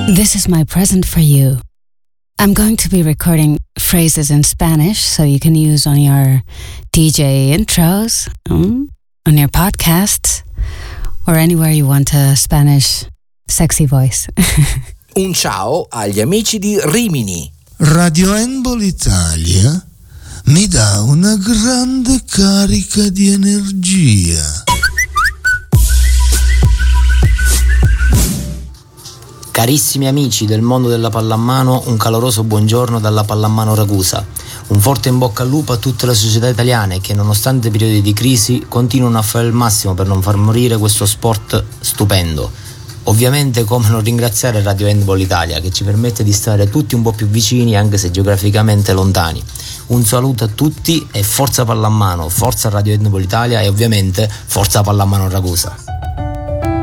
This is my present for you. I'm going to be recording phrases in Spanish so you can use on your DJ intros, on your podcasts, or anywhere you want a Spanish sexy voice. Un ciao agli amici di Rimini. Radio Handball Italia mi dà una grande carica di energia. Carissimi amici del mondo della pallamano, un caloroso buongiorno dalla Pallamano Ragusa. Un forte in bocca al lupo a tutte le società italiane che, nonostante periodi di crisi, continuano a fare il massimo per non far morire questo sport stupendo. Ovviamente, come non ringraziare Radio Handball Italia, che ci permette di stare tutti un po' più vicini anche se geograficamente lontani. Un saluto a tutti e forza pallamano, forza Radio Handball Italia e ovviamente forza Pallamano Ragusa.